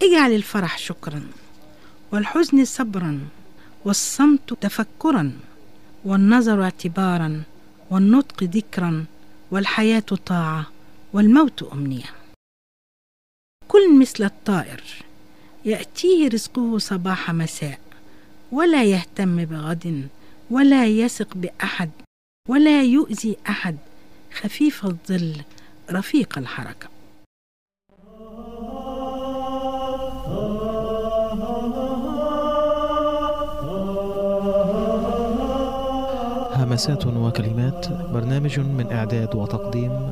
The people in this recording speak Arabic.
اجعل الفرح شكرا، والحزن صبرا، والصمت تفكرا، والنظر اعتبارا، والنطق ذكرا، والحياة طاعة، والموت أمنية. كن مثل الطائر يأتيه رزقه صباح مساء، ولا يهتم بغد، ولا يثق بأحد، ولا يؤذي أحد، خفيف الظل رفيق الحركة. همسات وكلمات، برنامج من إعداد وتقديم